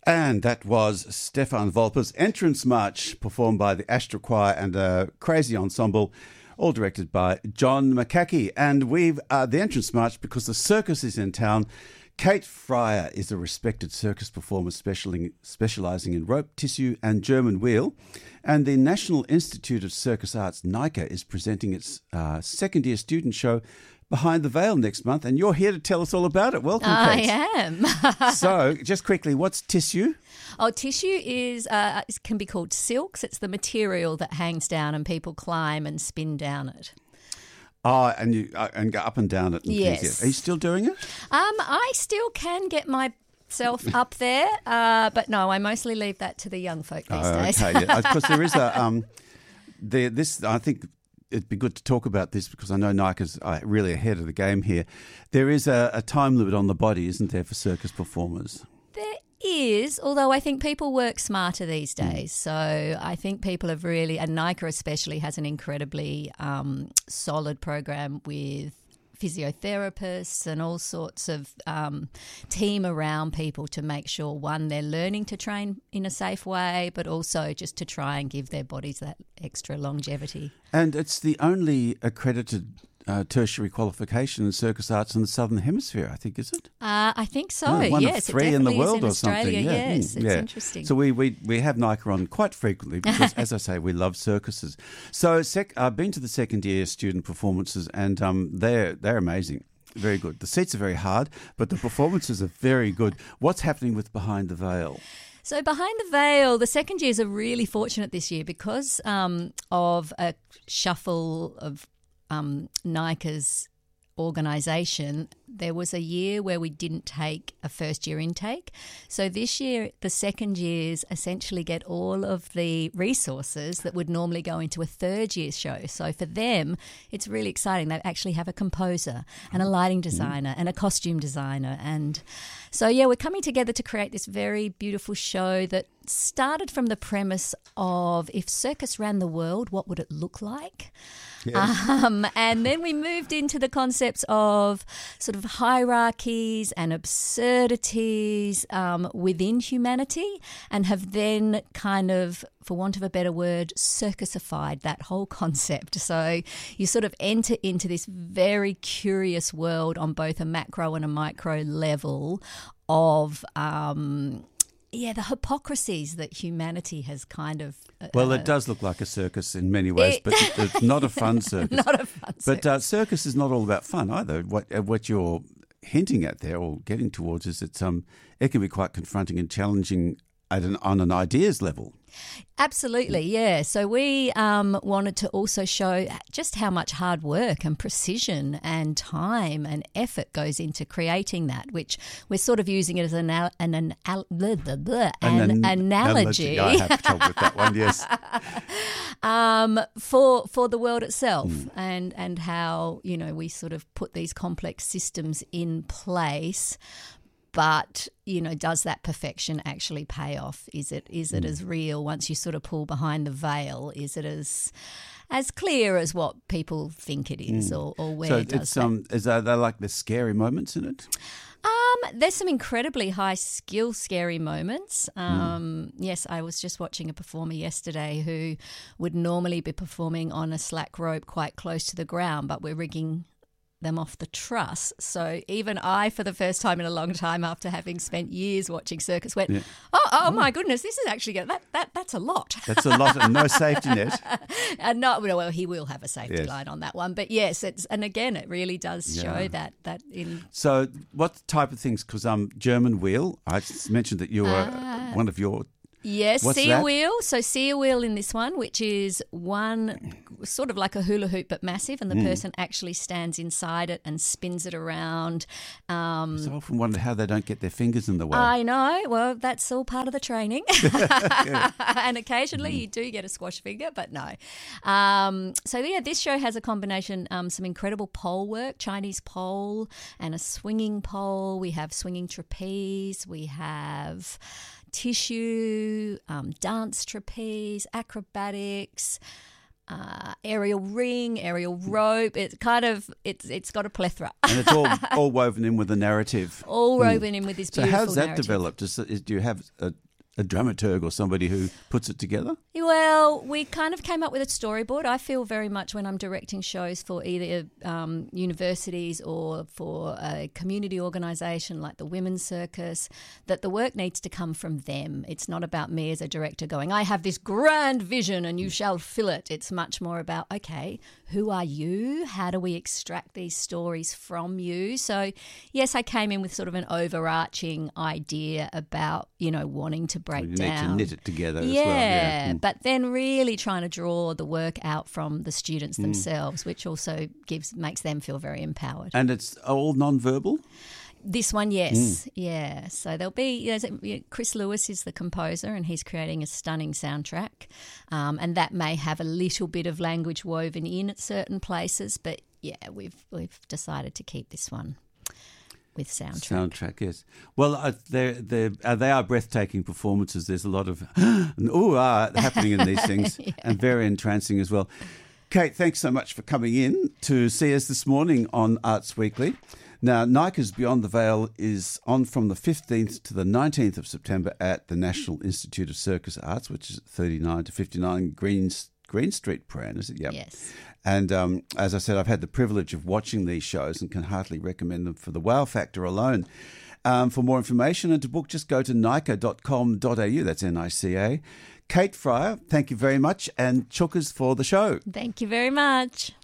And that was Stefan Volper's Entrance March, performed by the Astra Choir and a crazy ensemble, all directed by John McCaughey. And we've the Entrance March because the circus is in town. Kate Fryer is a respected circus performer specialising in rope, tissue and German wheel. And the National Institute of Circus Arts, NICA, is presenting its second-year student show Behind the Veil next month, and you're here to tell us all about it. Welcome, Kate. I am. So, just quickly, what's tissue? Oh, tissue can be called silks. It's the material that hangs down and people climb and spin down it. Oh, and you and go up and down it. And yes. Things, yeah. Are you still doing it? I still can get myself up there, but no, I mostly leave that to the young folk these days. Okay, yeah. Because there is a I think it'd be good to talk about this because I know Nike's really ahead of the game here. There is a time limit on the body, isn't there, for circus performers? There is, although I think people work smarter these days. So I think people have really, and Nika especially has an incredibly solid program with physiotherapists and all sorts of team around people to make sure, one, they're learning to train in a safe way, but also just to try and give their bodies that extra longevity. And it's the only accredited tertiary qualification in circus arts in the Southern Hemisphere, I think, is it? I think so, one yes. of three in the world in or something. Australia, Yeah. yes, it's interesting. So we have Nike on quite frequently because, as I say, we love circuses. So I've been to the second year student performances and they're amazing. Very good. The seats are very hard, but the performances are very good. What's happening with Behind the Veil? So Behind the Veil, the second years are really fortunate this year because of a shuffle of NICA's organisation. There was a year where we didn't take a first year intake. So this year, the second years essentially get all of the resources that would normally go into a third year show. So for them, it's really exciting. They actually have a composer and a lighting designer and a costume designer. And so, yeah, we're coming together to create this very beautiful show that started from the premise of if circus ran the world, what would it look like? Yes. And then we moved into the concepts of sort of hierarchies and absurdities within humanity and have then kind of, for want of a better word, circusified that whole concept. So you sort of enter into this very curious world on both a macro and a micro level of the hypocrisies that humanity has kind of... Well, it does look like a circus in many ways, but it's not a fun circus. Not a fun circus. But circus is not all about fun either. What you're hinting at there or getting towards is that it can be quite confronting and challenging on an ideas level. Absolutely, yeah. So we wanted to also show just how much hard work and precision and time and effort goes into creating that, which we're sort of using it as an analogy. I have trouble with that one, yes. For the world itself and how, we sort of put these complex systems in place. But, does that perfection actually pay off? Is it as real once you sort of pull behind the veil? Is it as clear as what people think it is or where so it does is there like the scary moments in it? There's some incredibly high skill scary moments. Yes, I was just watching a performer yesterday who would normally be performing on a slack rope quite close to the ground, but we're rigging them off the truss. So even I, for the first time in a long time after having spent years watching circus, went, oh my goodness, this is actually that's a lot. That's a lot and no safety net. Well, he will have a safety line on that one. But yes, again, it really does show that in... So what type of things, because German wheel, I mentioned that you were one of your... Yes, sea wheel. So sea wheel in this one, which is one sort of like a hula hoop but massive, and the person actually stands inside it and spins it around. So I often wonder how they don't get their fingers in the way. I know. Well, that's all part of the training. And occasionally you do get a squash finger, but no. This show has a combination, some incredible pole work, Chinese pole and a swinging pole. We have swinging trapeze. We have tissue, dance trapeze, acrobatics, aerial ring, aerial rope. It's kind of it's got a plethora. And it's all woven in with the narrative. All woven in with this beautiful So how's that narrative. developed? Do you have a dramaturg or somebody who puts it together? Well, we kind of came up with a storyboard. I feel very much when I'm directing shows for either universities or for a community organisation like the Women's Circus, that the work needs to come from them. It's not about me as a director going, I have this grand vision and you shall fill it. It's much more about, okay, who are you? How do we extract these stories from you? So, yes, I came in with sort of an overarching idea about, wanting to break You down. need to knit it together as well. Yeah. But then really trying to draw the work out from the students themselves, which also makes them feel very empowered. And it's all non-verbal? This one, yes. Yeah. So there'll be, Chris Lewis is the composer and he's creating a stunning soundtrack. And that may have a little bit of language woven in at certain places. But, yeah, we've decided to keep this one with soundtrack. Yes. Well, they are breathtaking performances. There's a lot of happening in these things, and very entrancing as well. Kate, thanks so much for coming in to see us this morning on Arts Weekly. Now, NICA's Beyond the Veil is on from the 15th to the 19th of September at the National Institute of Circus Arts, which is 39 to 59 Green Street, Prahran, is it? Yep. Yes. And as I said, I've had the privilege of watching these shows and can heartily recommend them for the wow factor alone. For more information and to book, just go to nica.com.au. That's NICA. Kate Fryer, thank you very much, and Chookers for the show. Thank you very much.